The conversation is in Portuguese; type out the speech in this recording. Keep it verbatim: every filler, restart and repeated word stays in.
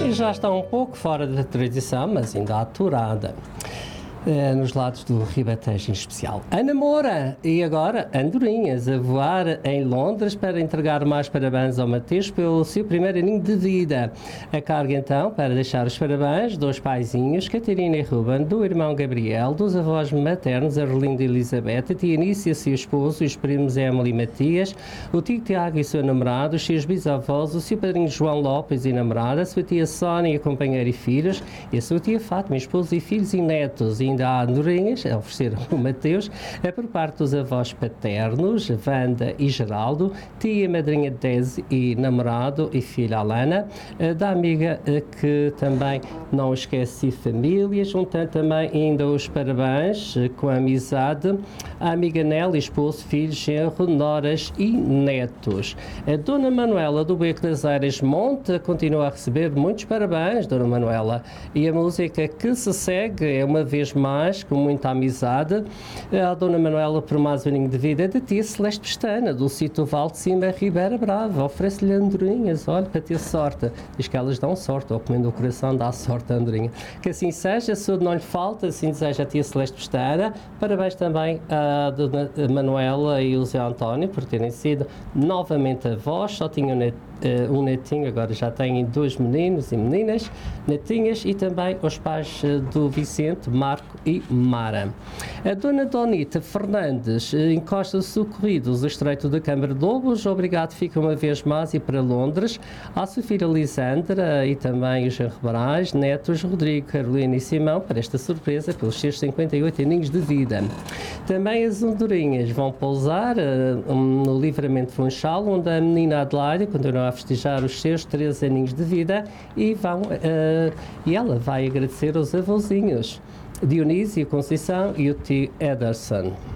e já está um pouco fora da tradição, mas ainda aturada. Uh, nos lados do Ribatejo em especial. Ana Moura e agora Andorinhas a voar em Londres para entregar mais parabéns ao Mateus pelo seu primeiro aninho de vida. A carga então para deixar os parabéns dos paizinhos Catarina e Ruben, do irmão Gabriel, dos avós maternos Arlindo e Elizabeth, a tia Anícia, seu esposo, os primos Emily e Matias, o tio Tiago e seu namorado, os seus bisavós, o seu padrinho João Lopes e namorada, a sua tia Sónia, companheira e filhos, e a sua tia Fátima, esposo e filhos e netos. E ainda há Andorinhas a oferecer o Mateus, é por parte dos avós paternos, Wanda e Geraldo, tia madrinha Desi e namorado e filha Alana, da amiga que também não esquece família, juntando também ainda os parabéns com a amizade, a amiga Nelly, esposo, filhos, genro, noras e netos. A Dona Manuela do Beco das Eiras Monte continua a receber muitos parabéns, Dona Manuela, e a música que se segue é uma vez mais com muita amizade a Dona Manuela por mais um aninho de vida da tia Celeste Pestana, do sítio Val de Cima, Ribeira Brava. Oferece-lhe andorinhas, olha, para ter sorte. Diz que elas dão sorte, ou comendo o coração dá sorte a andorinha. Que assim seja, saúde não lhe falta, assim deseja a tia Celeste Pestana. Parabéns também à Dona Manuela e o Zé António por terem sido novamente avós, só tinham neto. Uh, um netinho, agora já têm dois meninos e meninas, netinhas, e também os pais uh, do Vicente, Marco e Mara. A Dona Donita Fernandes uh, encosta socorridos o Estreito da Câmara de Lobos, obrigado, fica uma vez mais e para Londres, à sua filha Lisandra e também os Genro Brás, netos Rodrigo, Carolina e Simão, para esta surpresa pelos seus cinquenta e oito aninhos de vida. Também as andorinhas vão pousar uh, um, no Livramento Funchal, onde a menina Adelaide continua a festejar os seus três aninhos de vida e, vão, uh, e ela vai agradecer aos avôzinhos Dionísio, Conceição e o tio Ederson.